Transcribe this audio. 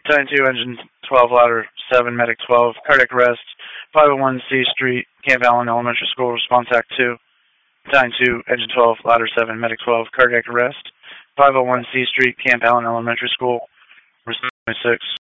Battalion 2, Engine 12, Ladder 7, Medic 12, cardiac arrest, 501 C Street, Camp Allen Elementary School, Response Act 2. Battalion 2, Engine 12, Ladder 7, Medic 12, cardiac arrest, 501 C Street, Camp Allen Elementary School, Response 6.